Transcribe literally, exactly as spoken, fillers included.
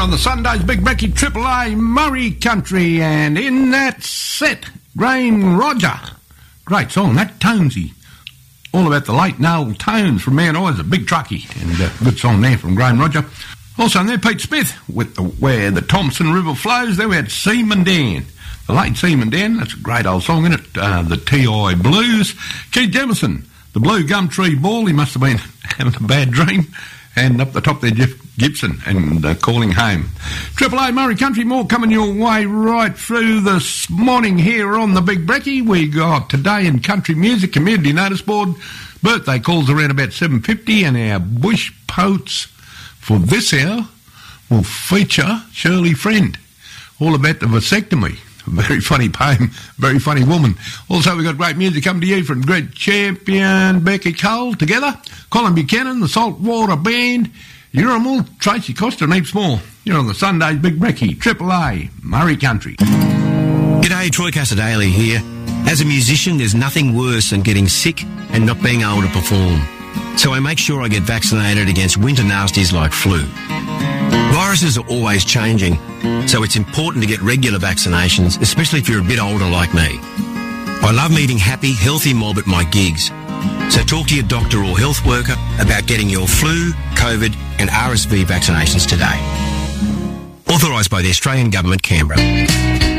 on the Sunday's Big Becky Triple A Murray Country, and in that set, Graham Roger. Great song, that Tonesy. All about the late Noel Tones from Man Eyes, a big truckie, and a good song there from Graham Roger. Also in there, Pete Smith with the Where the Thompson River Flows. There we had Seaman Dan, the late Seaman Dan. That's a great old song, isn't it? Uh, the T I Blues. Keith Jemison, the Blue Gumtree Ball. He must have been having a bad dream. And up the top there, Jeff Gibson, and uh, Calling Home. Triple A Murray Country, more coming your way right through this morning here on the Big Brekkie. We got Today in Country Music Community Notice Board. Birthday calls around about seven fifty, and our Bush Poets for this hour will feature Shirley Friend. All about the vasectomy. Very funny poem, very funny woman. Also, we've got great music coming to you from Great Champion, Becky Cole, together. Colin Buchanan, the Saltwater Band, Urimal, Tracy Costa, and heaps more. You're on the Sunday's Big Brekkie, Triple A, Murray Country. G'day, Troy Casadale here. As a musician, there's nothing worse than getting sick and not being able to perform. So I make sure I get vaccinated against winter nasties like flu. Viruses are always changing, so it's important to get regular vaccinations, especially if you're a bit older like me. I love meeting happy, healthy mob at my gigs, so talk to your doctor or health worker about getting your flu, COVID and R S V vaccinations today. Authorised by the Australian Government, Canberra.